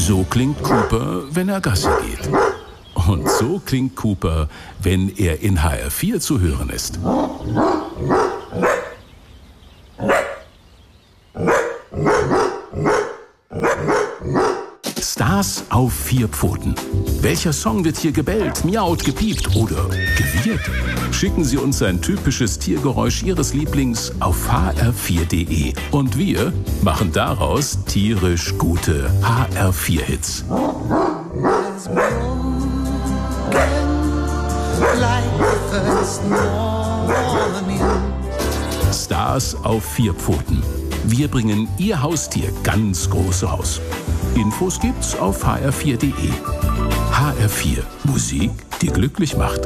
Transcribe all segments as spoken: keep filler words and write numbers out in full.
So klingt Cooper, wenn er Gassi geht. Und so klingt Cooper, wenn er in H R vier zu hören ist. Stars auf vier Pfoten. Welcher Song wird hier gebellt, miaut, gepiept oder gewirrt? Schicken Sie uns ein typisches Tiergeräusch Ihres Lieblings auf h r vier punkt d e und wir machen daraus tierisch gute H R vier Hits. Stars auf vier Pfoten. Wir bringen Ihr Haustier ganz groß raus. Infos gibt's auf h r vier punkt d e. H R vier. Musik, die glücklich macht.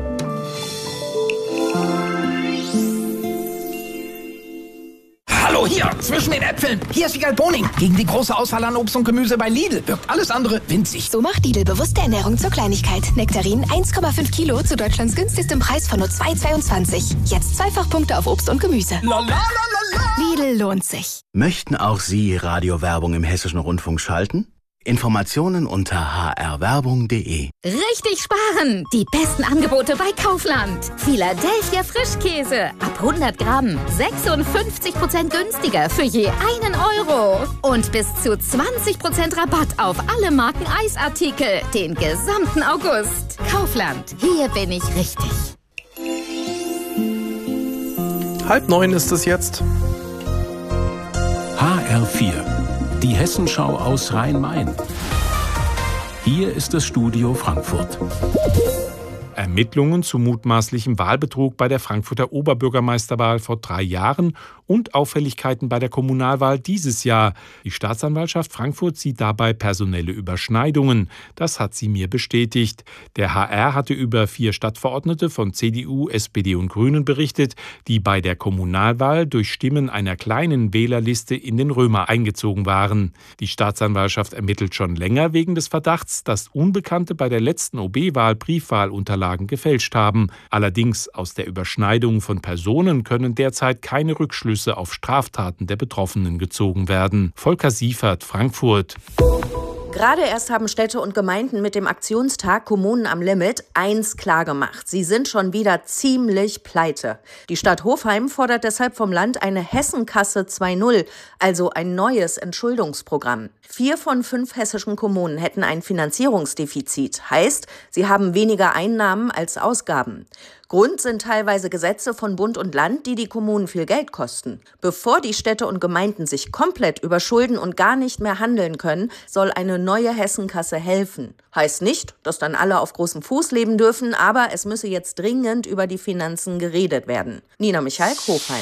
Hallo, hier, zwischen den Äpfeln. Hier ist Wiegald Boning. Gegen die große Auswahl an Obst und Gemüse bei Lidl wirkt alles andere winzig. So macht Lidl bewusste Ernährung zur Kleinigkeit. Nektarin eins Komma fünf Kilo zu Deutschlands günstigstem Preis von nur zwei Komma zweiundzwanzig. Jetzt Zweifachpunkte auf Obst und Gemüse. La, la, la, la, la. Lidl lohnt sich. Möchten auch Sie Radiowerbung im Hessischen Rundfunk schalten? Informationen unter h r werbung punkt d e. Richtig sparen! Die besten Angebote bei Kaufland. Philadelphia Frischkäse ab hundert Gramm sechsundfünfzig Prozent günstiger für je einen Euro. Und bis zu zwanzig Prozent Rabatt auf alle Marken Eisartikel den gesamten August. Kaufland, hier bin ich richtig. Halb neun ist es jetzt. H R vier. Die Hessenschau aus Rhein-Main. Hier ist das Studio Frankfurt. Ermittlungen zu mutmaßlichem Wahlbetrug bei der Frankfurter Oberbürgermeisterwahl vor drei Jahren und Auffälligkeiten bei der Kommunalwahl dieses Jahr. Die Staatsanwaltschaft Frankfurt sieht dabei personelle Überschneidungen. Das hat sie mir bestätigt. Der H R hatte über vier Stadtverordnete von C D U, S P D und Grünen berichtet, die bei der Kommunalwahl durch Stimmen einer kleinen Wählerliste in den Römer eingezogen waren. Die Staatsanwaltschaft ermittelt schon länger wegen des Verdachts, dass Unbekannte bei der letzten O B-Wahl Briefwahlunterlagen gefälscht haben. Allerdings aus der Überschneidung von Personen können derzeit keine Rückschlüsse auf Straftaten der Betroffenen gezogen werden. Volker Siefert, Frankfurt. Gerade erst haben Städte und Gemeinden mit dem Aktionstag Kommunen am Limit eins klargemacht. Sie sind schon wieder ziemlich pleite. Die Stadt Hofheim fordert deshalb vom Land eine Hessenkasse zwei Punkt null, also ein neues Entschuldungsprogramm. Vier von fünf hessischen Kommunen hätten ein Finanzierungsdefizit. Heißt, sie haben weniger Einnahmen als Ausgaben. Grund sind teilweise Gesetze von Bund und Land, die die Kommunen viel Geld kosten. Bevor die Städte und Gemeinden sich komplett überschulden und gar nicht mehr handeln können, soll eine neue Hessenkasse helfen. Heißt nicht, dass dann alle auf großem Fuß leben dürfen, aber es müsse jetzt dringend über die Finanzen geredet werden. Nina Michalk, Hofheim.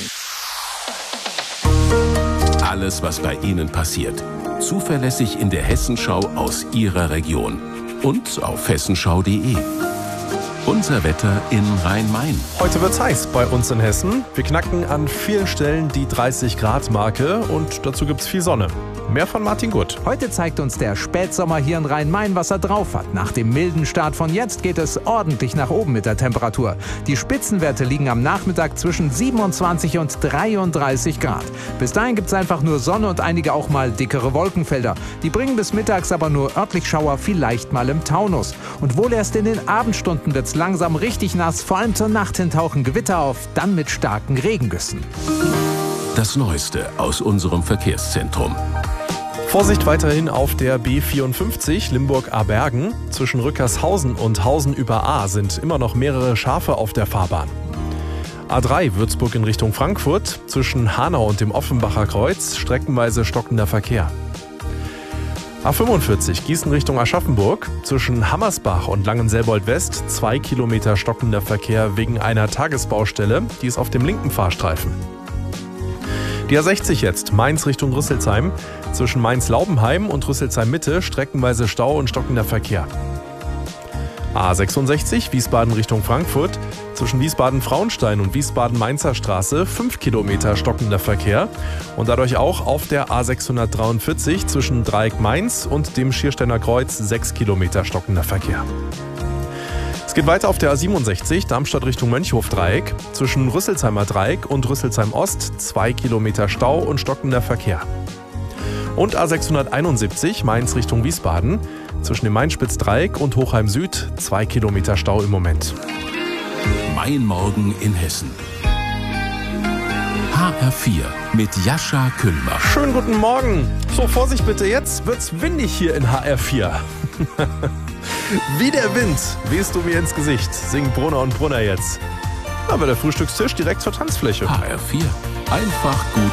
Alles, was bei Ihnen passiert. Zuverlässig in der Hessenschau aus Ihrer Region. Und auf hessenschau punkt d e. Unser Wetter in Rhein-Main. Heute wird's heiß bei uns in Hessen. Wir knacken an vielen Stellen die dreißig Grad Marke und dazu gibt's viel Sonne. Mehr von Martin Gutt. Heute zeigt uns der Spätsommer hier in Rhein-Main, was er drauf hat. Nach dem milden Start von jetzt geht es ordentlich nach oben mit der Temperatur. Die Spitzenwerte liegen am Nachmittag zwischen siebenundzwanzig und dreiunddreißig Grad. Bis dahin gibt's einfach nur Sonne und einige auch mal dickere Wolkenfelder. Die bringen bis mittags aber nur örtlich Schauer, vielleicht mal im Taunus. Und wohl erst in den Abendstunden wird's langsam richtig nass, vor allem zur Nacht hin tauchen Gewitter auf, dann mit starken Regengüssen. Das Neueste aus unserem Verkehrszentrum. Vorsicht weiterhin auf der B vierundfünfzig Limburg-Abergen. Zwischen Rückershausen und Hausen über A sind immer noch mehrere Schafe auf der Fahrbahn. A drei Würzburg in Richtung Frankfurt. Zwischen Hanau und dem Offenbacher Kreuz streckenweise stockender Verkehr. A fünfundvierzig Gießen Richtung Aschaffenburg. Zwischen Hammersbach und Langenselbold West zwei Kilometer stockender Verkehr wegen einer Tagesbaustelle. Die ist auf dem linken Fahrstreifen. Die A sechzig jetzt, Mainz Richtung Rüsselsheim. Zwischen Mainz-Laubenheim und Rüsselsheim-Mitte streckenweise Stau und stockender Verkehr. A sechsundsechzig, Wiesbaden Richtung Frankfurt. Zwischen Wiesbaden-Frauenstein und Wiesbaden-Mainzer Straße fünf Kilometer stockender Verkehr. Und dadurch auch auf der A sechshundertdreiundvierzig zwischen Dreieck Mainz und dem Schiersteiner Kreuz sechs Kilometer stockender Verkehr. Es geht weiter auf der A siebenundsechzig, Darmstadt Richtung Mönchhof-Dreieck. Zwischen Rüsselsheimer Dreieck und Rüsselsheim Ost zwei Kilometer Stau und stockender Verkehr. Und A sechshunderteinundsiebzig Mainz Richtung Wiesbaden. Zwischen dem Main-Spitz-Dreieck und Hochheim Süd zwei Kilometer Stau im Moment. Mein Morgen in Hessen. H R vier mit Jascha Küllmer. Schönen guten Morgen. So, Vorsicht bitte, jetzt wird's windig hier in H R vier. Wie der Wind wehst du mir ins Gesicht, singt Brunner und Brunner jetzt. Aber der Frühstückstisch direkt zur Tanzfläche. H R vier. Einfach gut